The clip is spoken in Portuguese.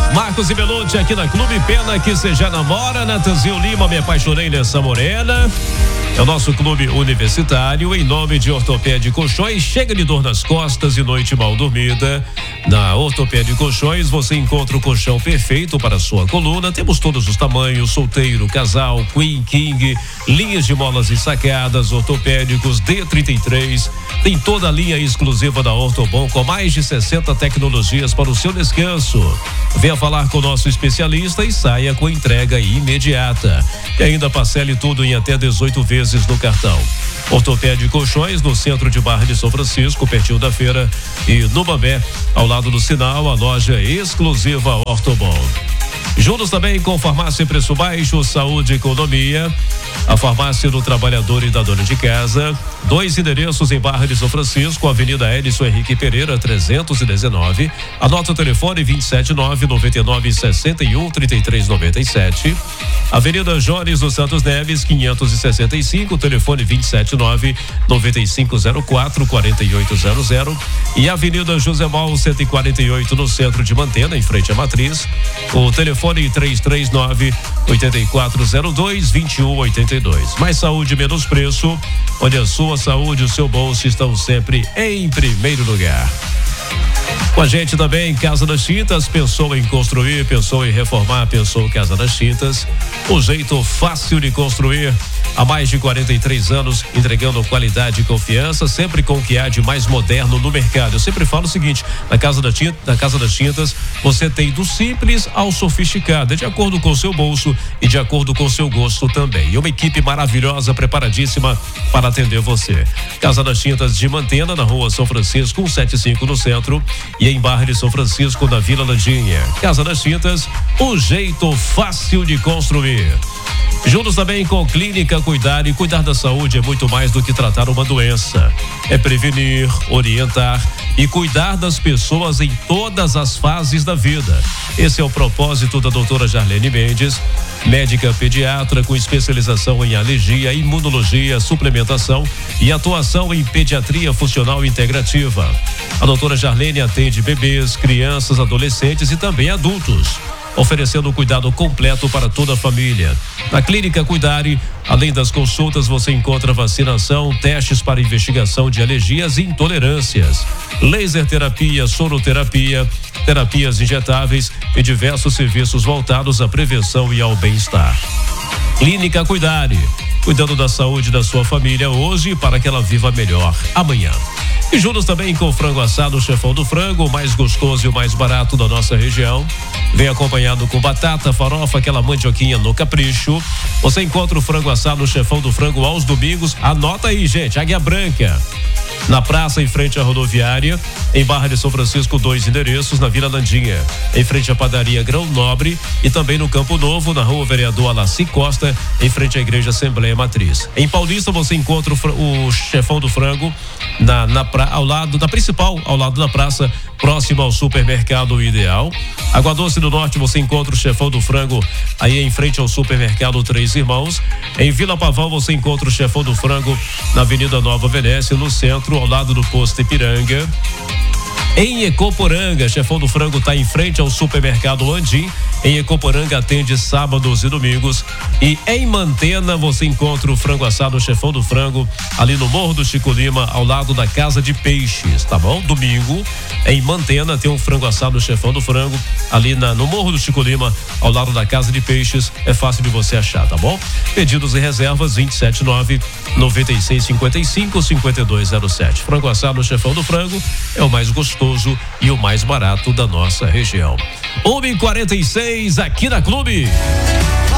Marcos e Belucci aqui na Clube, pena que você já namora. Natanzinho Lima, me apaixonei nessa morena. É o nosso clube universitário, em nome de Ortopédia Colchões. Chega de dor nas costas e noite mal dormida. Na Ortopédia Colchões você encontra o colchão perfeito para a sua coluna. Temos todos os tamanhos: solteiro, casal, queen, king, linhas de molas e sacadas, ortopédicos D33. Tem toda a linha exclusiva da Ortobon com mais de 60 tecnologias para o seu descanso. Venha falar com o nosso especialista e saia com entrega imediata. E ainda parcele tudo em até 18 vezes no cartão. Ortopédia Colchões, no centro de Barra de São Francisco, pertinho da feira, e no Bambé, ao lado do sinal, a loja exclusiva Ortobon. Juntos também com Farmácia Preço Baixo, Saúde e Economia, a farmácia do trabalhador e da dona de casa. 2 endereços em Barra de São Francisco, Avenida Edson Henrique Pereira, 319. Anota o telefone 279-9961-3397. Avenida Jones dos Santos Neves, 565, telefone 279-9504-4800. E Avenida José Mal 148, no centro de Mantena, em frente à Matriz. O telefone 339-8402-2182. Mais saúde, menos preço, onde a sua saúde e o seu bolso estão sempre em primeiro lugar. Com a gente também, Casa das Tintas. Pensou em construir, pensou em reformar, pensou Casa das Tintas. O jeito fácil de construir. Há mais de 43 anos, entregando qualidade e confiança, sempre com o que há de mais moderno no mercado. Eu sempre falo o seguinte: na Casa das Tintas, você tem do simples ao sofisticado, de acordo com o seu bolso e de acordo com o seu gosto também. E uma equipe maravilhosa, preparadíssima para atender você. Casa das Tintas de Mantena, na Rua São Francisco, 175 no centro, e em Barra de São Francisco, na Vila Landinha. Casa das Tintas, o jeito fácil de construir. Juntos também com Clínica Cuidar, e cuidar da saúde é muito mais do que tratar uma doença. É prevenir, orientar e cuidar das pessoas em todas as fases da vida. Esse é o propósito da doutora Jarlene Mendes, médica pediatra com especialização em alergia, imunologia, suplementação e atuação em pediatria funcional integrativa. A doutora Jarlene atende bebês, crianças, adolescentes e também adultos, oferecendo cuidado completo para toda a família. Na Clínica Cuidare, além das consultas, você encontra vacinação, testes para investigação de alergias e intolerâncias, laser terapia, soroterapia, terapias injetáveis e diversos serviços voltados à prevenção e ao bem-estar. Clínica Cuidare, cuidando da saúde da sua família hoje para que ela viva melhor amanhã. E juntos também com o frango assado, o Chefão do Frango, o mais gostoso e o mais barato da nossa região. Vem acompanhado com batata, farofa, aquela mandioquinha no capricho. Você encontra o frango assado, o Chefão do Frango, aos domingos. Anota aí, gente, Águia Branca, na praça em frente à rodoviária, em Barra de São Francisco, 2 endereços, na Vila Landinha, em frente à padaria Grão Nobre, e também no Campo Novo, na Rua Vereador Alaci Costa, em frente à Igreja Assembleia Matriz. Em Paulista você encontra o Chefão do Frango ao lado da principal, ao lado da praça, próximo ao supermercado Ideal. Água Doce do Norte você encontra o Chefão do Frango aí em frente ao supermercado Três Irmãos. Em Vila Pavão você encontra o Chefão do Frango na Avenida Nova Venécia, no centro, ao lado do posto Ipiranga. Em Ecoporanga, Chefão do Frango está em frente ao supermercado Landim. Em Ecoporanga atende sábados e domingos. E em Mantena você encontra o frango assado, o Chefão do Frango, ali no Morro do Chico Lima, ao lado da Casa de Peixes, tá bom? Domingo, em Mantena, tem um frango assado, o Chefão do Frango, ali no Morro do Chico Lima, ao lado da Casa de Peixes. É fácil de você achar, tá bom? Pedidos e reservas 279-9655-5207. Frango assado, o Chefão do Frango, é o mais gostoso e o mais barato da nossa região. 1h46 aqui na Clube.